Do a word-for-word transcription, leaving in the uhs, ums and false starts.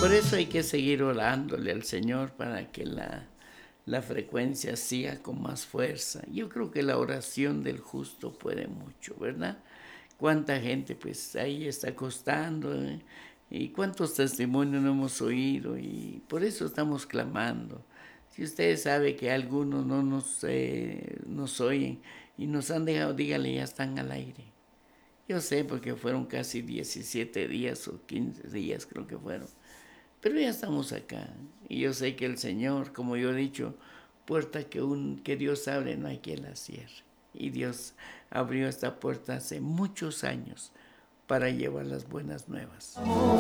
Por eso hay que seguir orándole al Señor para que la, la frecuencia siga con más fuerza. Yo creo que la oración del justo puede mucho, ¿verdad? Cuánta gente pues ahí está costando, ¿eh? Y cuántos testimonios no hemos oído y por eso estamos clamando. Si usted sabe que algunos no nos, eh, nos oyen y nos han dejado, dígale, ya están al aire. Yo sé porque fueron casi diecisiete días o quince días creo que fueron. Pero ya estamos acá y yo sé que el Señor, como yo he dicho, puerta que, un, que Dios abre no hay quien la cierre. Y Dios abrió esta puerta hace muchos años para llevar las buenas nuevas.